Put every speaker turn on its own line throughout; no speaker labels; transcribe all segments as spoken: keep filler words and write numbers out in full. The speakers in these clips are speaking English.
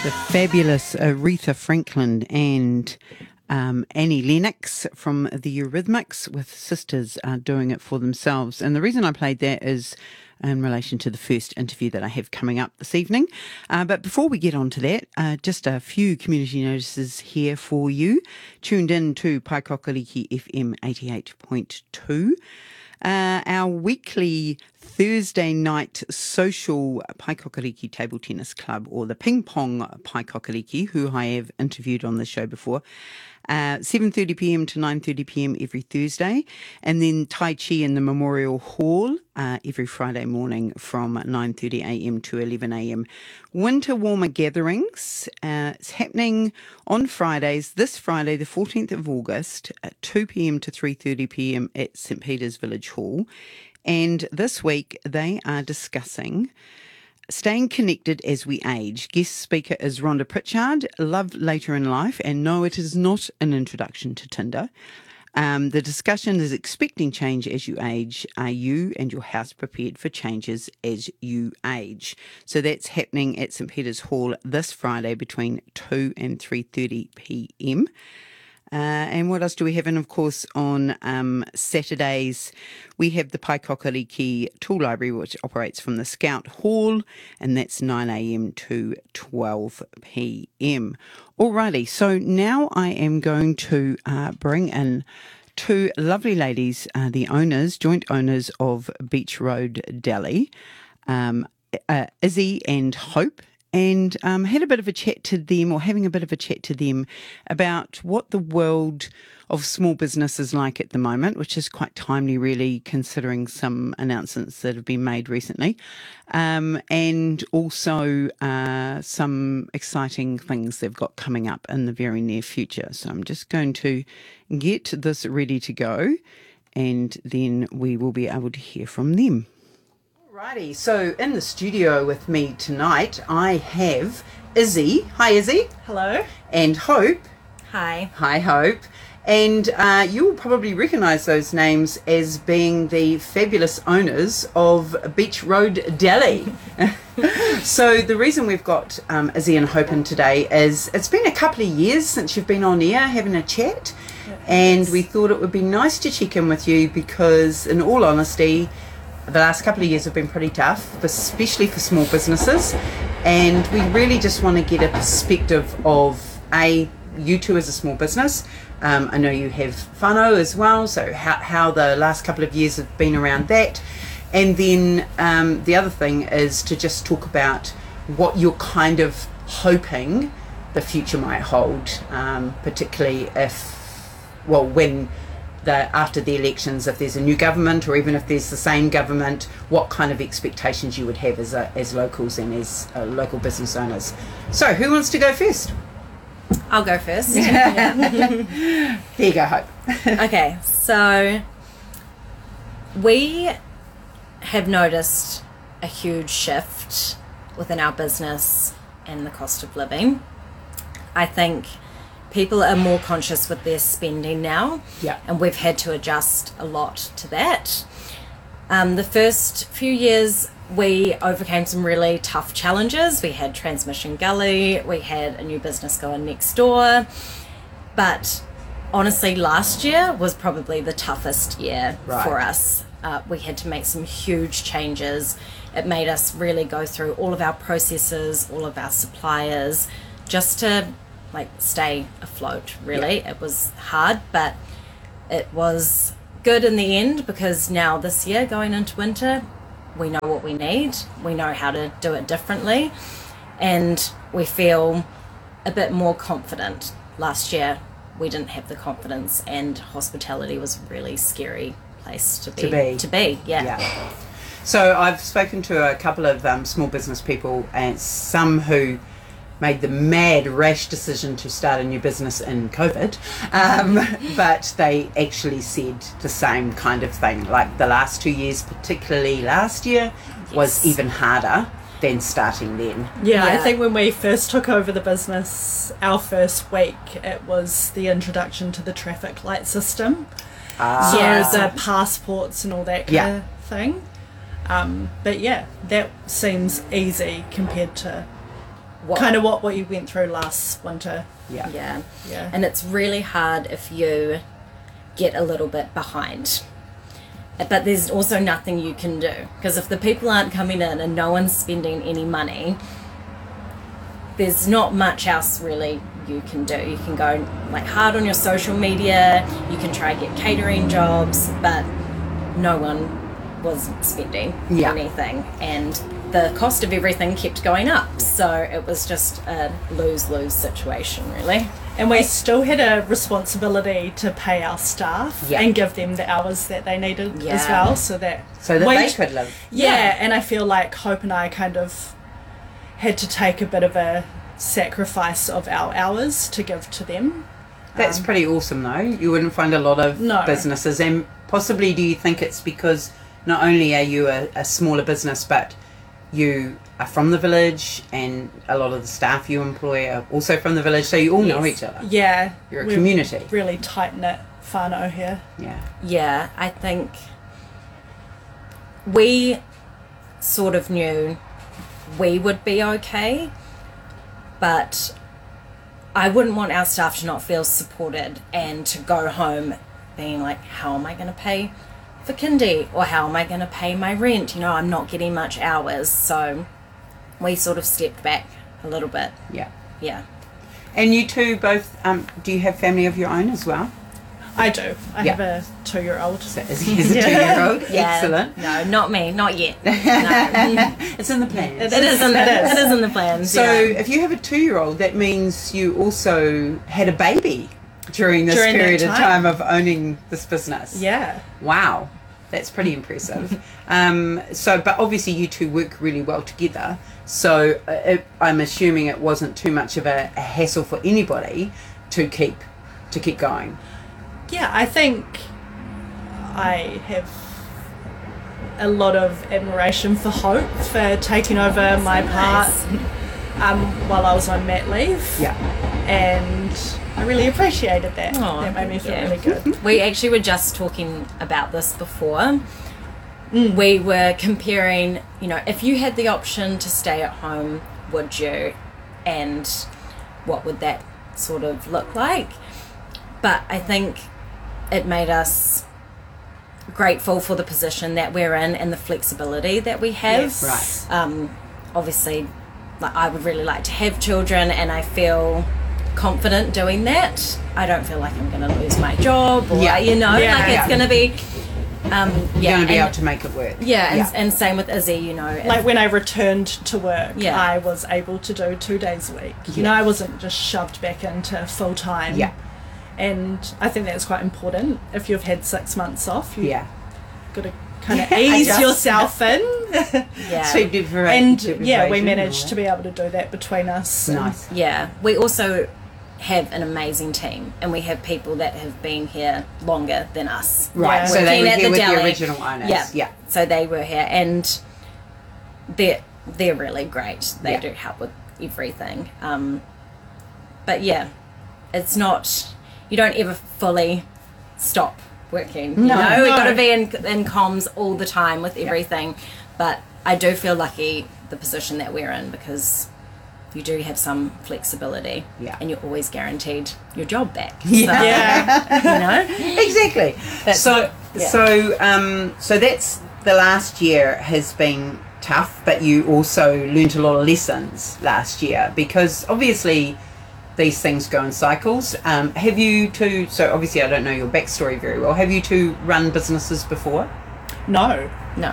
The fabulous Aretha Franklin and um, Annie Lennox from the Eurythmics with Sisters uh, doing it for themselves. And the reason I played that is in relation to the first interview that I have coming up this evening. Uh, but before we get on to that, uh, just a few community notices here for you. Tuned in to Paikokaliki F M eighty-eight point two. Uh, our weekly Thursday night social Paikokaliki Table Tennis Club, or the Ping Pong Paikokaliki, who I have interviewed on the show before, uh, seven thirty p.m. to nine thirty p.m. every Thursday, and then Tai Chi in the Memorial Hall uh, every Friday morning from nine thirty a.m. to eleven a.m. Winter warmer gatherings. Uh, it's happening on Fridays, this Friday, the fourteenth of August, at two p.m. to three thirty p.m. at St Peter's Village Hall. And this week they are discussing staying connected as we age. Guest speaker is Rhonda Pritchard, Love Later in Life, and no, it is not an introduction to Tinder. Um, the discussion is expecting change as you age. Are you and your house prepared for changes as you age? So that's happening at St Peter's Hall this Friday between two and three thirty p.m. Uh, and what else do we have? And of course, on um, Saturdays, we have the Paikokaliki Tool Library, which operates from the Scout Hall, and that's nine a.m. to twelve p.m. Alrighty, so now I am going to uh, bring in two lovely ladies, uh, the owners, joint owners of Beach Road Deli, um, uh, Izzy and Hope. And um, had a bit of a chat to them, or having a bit of a chat to them about what the world of small business is like at the moment, which is quite timely, really, considering some announcements that have been made recently, um, and also uh, some exciting things they've got coming up in the very near future. So I'm just going to get this ready to go, and then we will be able to hear from them. Alrighty, so in the studio with me tonight, I have Izzy. Hi, Izzy.
Hello.
And Hope.
Hi.
Hi, Hope. And uh, you will probably recognise those names as being the fabulous owners of Beach Road Deli. So the reason we've got um, Izzy and Hope in today is it's been a couple of years since you've been on air having a chat, and we thought it would be nice to check in with you because, in all honesty, the last couple of years have been pretty tough, especially for small businesses, and we really just want to get a perspective of, A, you two as a small business. Um, I know you have whānau as well, so how, how the last couple of years have been around that. And then um, the other thing is to just talk about what you're kind of hoping the future might hold, um, particularly if, well, when the, after the elections, if there's a new government, or even if there's the same government, what kind of expectations you would have as a, as locals and as uh, local business owners. So who wants to go first?
I'll go first.
There you go, Hope.
Okay, so we have noticed a huge shift within our business and the cost of living. I think people are more conscious with their spending now,
yeah,
and we've had to adjust a lot to that. Um, the first few years we overcame some really tough challenges. We had Transmission Gully, we had a new business going next door, but honestly last year was probably the toughest year
right.
for us. Uh, we had to make some huge changes. It made us really go through all of our processes, all of our suppliers, just to like stay afloat, really. Yeah. It was hard, but it was good in the end, because now this year going into winter, we know what we need, we know how to do it differently, and we feel a bit more confident. Last year we didn't have the confidence, and hospitality was a really scary place to be.
To be.
To be, yeah.
yeah. So I've spoken to a couple of um, small business people, and some who made the mad rash decision to start a new business in COVID, um, but they actually said the same kind of thing. Like the last two years, particularly last year, yes. was even harder than starting then.
Yeah,
yeah,
I think when we first took over the business, our first week, it was the introduction to the traffic light system.
Ah.
So
Yeah.
the passports and all that kind
Yeah.
of thing. Um, but yeah, that seems easy compared to
what
Kind of what, what you went through last winter.
Yeah.
yeah.
Yeah.
And it's really hard if you get a little bit behind. But there's also nothing you can do, because if the people aren't coming in and no one's spending any money, there's not much else really you can do. You can go like hard on your social media, you can try get catering jobs, but no one was spending
Yeah.
anything, and the cost of everything kept going up. So it was just a lose-lose situation, really.
And we still had a responsibility to pay our staff
Yeah.
and give them the hours that they needed as
Yeah.
well, so that
So that
we-
they could live.
Yeah,
Yeah.
and I feel like Hope and I kind of had to take a bit of a sacrifice of our hours to give to them.
That's
Um,
pretty awesome, though. You wouldn't find a lot of
No.
businesses, and possibly do you think it's because not only are you a, a smaller business, but you are from the village, and a lot of the staff you employ are also from the village, so you all know
Yes.
each other.
Yeah.
You're a
we're
community.
Really tight-knit whānau here.
Yeah.
Yeah, I think we sort of knew we would be okay, but I wouldn't want our staff to not feel supported and to go home being like, how am I going to pay for kindy, or how am I going to pay my rent? You know, I'm not getting much hours. So we sort of stepped back a little bit.
Yeah.
Yeah.
And you two both, um, do you have family of your own as well?
I do. I
Yeah.
have a two-year-old.
So is he is a two-year-old?
Yeah.
Excellent.
No, not me. Not yet. No.
It's in the plans.
It is in the,
It is.
it is in the plans.
So
yeah.
if you have a two-year-old, that means you also had a baby during this
During that
period of
time.
time of owning this business.
Yeah.
Wow, that's pretty impressive. um, so, but obviously you two work really well together. So uh, it, I'm assuming it wasn't too much of a, a hassle for anybody to keep to keep going.
Yeah, I think I have a lot of admiration for Hope for taking over my part um, while I was on mat leave.
Yeah.
And I really appreciated that.
Aw,
that made me feel
thank
really good.
We actually were just talking about this before. We were comparing, you know, if you had the option to stay at home, would you? And what would that sort of look like? But I think it made us grateful for the position that we're in and the flexibility that we have.
Yes.
Right.
Um, obviously, like, I would really like to have children, and I feel confident doing that. I don't feel like I'm going to lose my job, or
Yeah.
you know,
Yeah.
like it's
Yeah.
going to be. Um,
You're
yeah,
going to be
and-
able to make it work.
yeah, and,
Yeah.
and same with Izzy. You know, if-
Like when I returned to work,
Yeah.
I was able to do two days a week. You know, I wasn't just shoved back into full time.
Yeah.
And I think that's quite important. If you've had six months off, you've
Yeah.
got to kind of ease
Adjust.
yourself in.
yeah,
So different.
and
different
yeah, we
version
managed
or-
to be able to do that between us. and-
Nice.
yeah. We also have an amazing team, and we have people that have been here longer than us.
Right.
Yeah.
So they
Working
were
at
here
the
with
deli.
the original owners.
Yeah.
Yeah.
So they were here, and they're they're really great. They
Yeah.
do help with everything. Um, but yeah, it's not. You don't ever fully stop working. You
No.
know, we've got
No.
to be in in comms all the time with everything. But I do feel lucky the position that we're in, because you do have some flexibility.
Yeah.
And you're always guaranteed your job back.
Yeah.
Yeah.
So, you know.
Exactly.
That's-
so
yeah.
so um so that's the last year has been tough, but you also learnt a lot of lessons last year, because obviously these things go in cycles. Um, have you two? So obviously I don't know your backstory very well. Have you two run businesses before?
No.
No.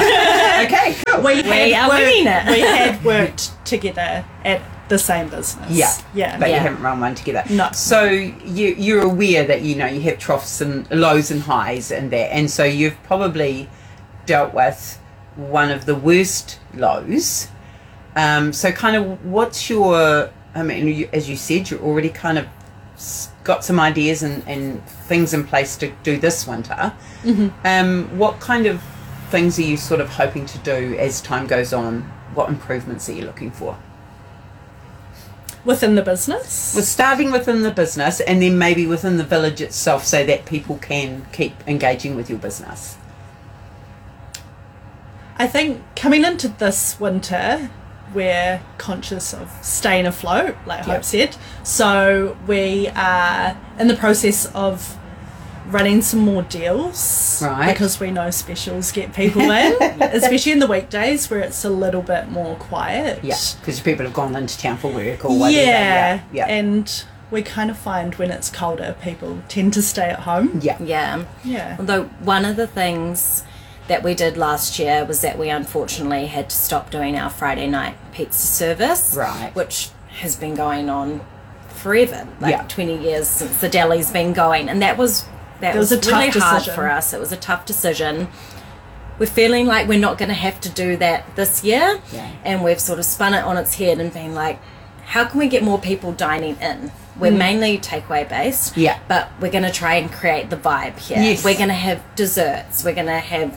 Okay, cool.
We,
We
had
are winning
worked,
it.
we had worked together at the same business.
Yeah,
Yeah.
but you
Yeah.
haven't run one together.
No.
So you you're aware that you know you have troughs and lows and highs and that, and so you've probably dealt with one of the worst lows. Um, so kind of what's your? I mean, you, as you said, you're already kind of s- got some ideas and, and things in place to do this winter. Mm-hmm. Um, what kind of things are you sort of hoping to do as time goes on? What improvements are you looking for?
Within the business.
We're starting within the business and then maybe within the village itself, so that people can keep engaging with your business.
I think coming into this winter, we're conscious of staying afloat, like
Yep.
Hope said. So we are in the process of running some more deals,
Right.
because we know specials get people in, especially in the weekdays where it's a little bit more quiet.
Yeah, because people have gone into town for work or whatever.
Yeah,
Yeah.
and we kind of find when it's colder, people tend to stay at home.
Yeah.
Yeah.
Yeah.
Although one of the things that we did last year was that we unfortunately had to stop doing our Friday night pizza service.
Right.
Which has been going on forever, like
Yeah.
twenty years since the deli's been going. And that was that
It was
was,
a tough
really hard
decision.
for us. It was a tough decision. We're feeling like we're not going to have to do that this year.
Yeah.
And we've sort of spun it on its head and been like, how can we get more people dining in? We're mainly takeaway based,
Yeah.
but we're going to try and create the vibe here.
Yes.
We're going to have desserts. We're going to have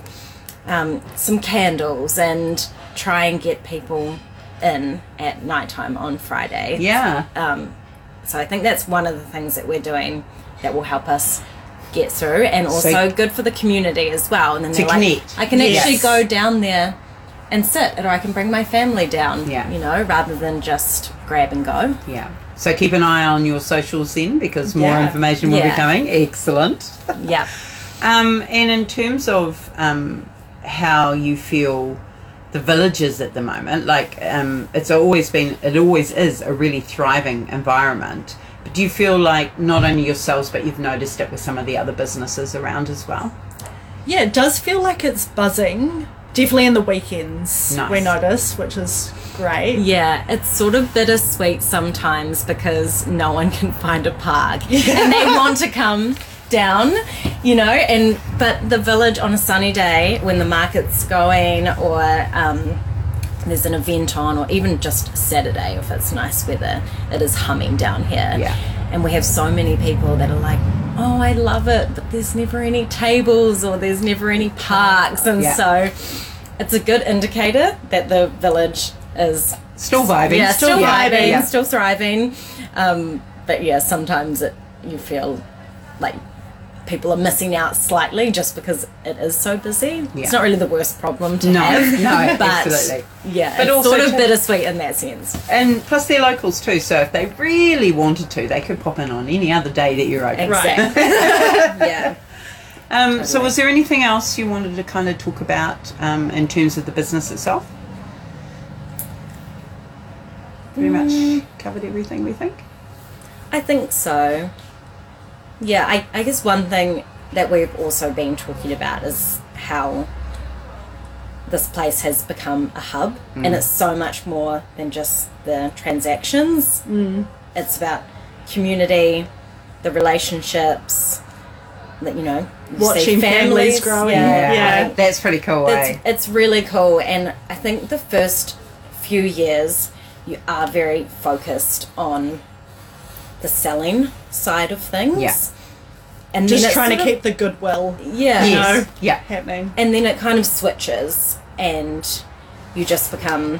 um, some candles and try and get people in at nighttime on Friday.
Yeah.
Um, so I think that's one of the things that we're doing that will help us get through, and also
So-
good for the community as well. And then
To
they're like,
connect.
I can actually
Yes.
go down there and sit, or I can bring my family down.
Yeah.
You know, rather than just grab and go.
Yeah. So keep an eye on your socials then, because more
Yeah.
information will be
Yeah.
coming. Excellent.
Yeah.
Um, and in terms of um, how you feel the village is at the moment, like um, it's always been, it always is a really thriving environment. But do you feel like not only yourselves, but you've noticed it with some of the other businesses around as well?
Yeah, it does feel like it's buzzing. Definitely in the weekends
Nice.
we notice, which is great.
Yeah, it's sort of bittersweet sometimes because no one can find a park and they want to come down, you know, and but the village on a sunny day when the market's going, or um, there's an event on, or even just Saturday if it's nice weather, it is humming down here.
Yeah.
And we have so many people that are like, oh, I love it, but there's never any tables or there's never any parks. And
Yeah.
so it's a good indicator that the village is
Still vibing.
yeah, still
yeah,
vibing,
yeah.
still thriving. Um, but yeah, sometimes it, you feel like people are missing out slightly just because it is so busy.
Yeah.
It's not really the worst problem to
No,
have.
no,
but
absolutely.
Yeah,
But
it's
also
sort of
to-
bittersweet in that sense.
And plus they're locals too, so if they really wanted to, they could pop in on any other day that you're open.
Exactly. yeah.
Um, so was there anything else you wanted to kind of talk about um, in terms of the business itself? Pretty much covered everything, we think.
I think so. Yeah, I, I guess one thing that we've also been talking about is how this place has become a hub, and it's so much more than just the transactions. Mm. It's about community, the relationships, that you know, you see
Watching families growing.
Yeah,
Yeah.
like,
That's pretty cool,
it's,
eh?
it's really cool, and I think the first few years you are very focused on the selling side of things.
Yeah.
And
Just
then it's
trying to
sort of-
keep the goodwill
yeah,
Yes.
know.
Yeah.
happening.
and then it kind of switches, and you just become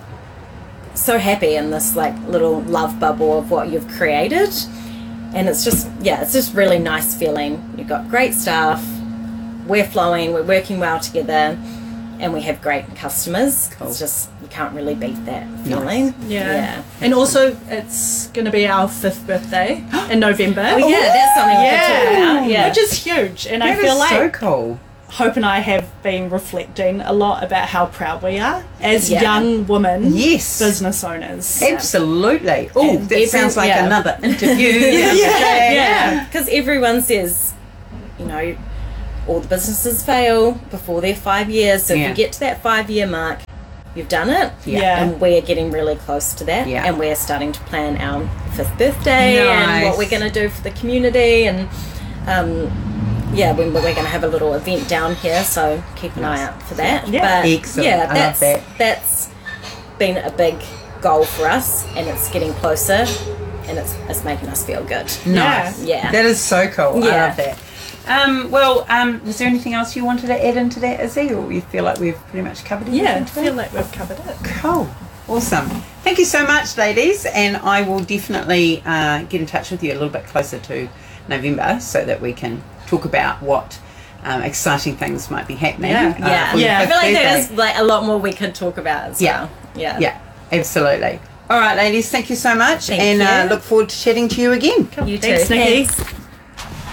so happy in this like little love bubble of what you've created, and it's just yeah, it's just really nice feeling. You've got great staff, we're flowing, we're working well together, and we have great customers.
Cool.
It's just you can't really beat that feeling.
Yeah.
yeah.
And also, it's going to be our fifth birthday in November.
Oh yeah, that's something we could talk about. Yeah,
Which is huge. And
That
I feel
is
like
so cool.
Hope and I have been reflecting a lot about how proud we are as
Yeah.
young women
Yes.
business owners.
Absolutely. Oh,
And
that
every-
sounds like
yeah.
another interview.
Yeah.
yeah, because everyone says, you know, all the businesses fail before their five years. So
Yeah.
if you get to that five year mark, you've done it.
Yeah.
And we're getting really close to that.
Yeah.
And we're starting to plan our fifth birthday and what
Nice.
we're going to do for the community. And um, yeah, when we're going to have a little event down here. So keep an eye out for that.
Yeah.
But
Excellent.
yeah,
I love
that's,
that.
that's been a big goal for us, and it's getting closer, and it's, it's making us feel good.
Nice.
Yeah.
That is so cool. I
Yeah.
love that. Um, well, um, was there anything else you wanted to add into that, Izzy, or you feel like we've pretty much covered everything?
Yeah, I
today?
feel like we've covered it.
Cool. Awesome. Thank you so much, ladies. And I will definitely uh, get in touch with you a little bit closer to November so that we can talk about what um, exciting things might be happening.
Yeah.
uh,
Yeah,
for your
Yeah.
I
fifth
feel like
birthday.
there's like a lot more we could talk about as
Yeah.
well. Yeah,
Yeah. Absolutely. All right, ladies, thank you so much.
Thank
and
you.
Uh, look forward to chatting to you again.
You
Thanks,
too.
Nikki.
Thanks.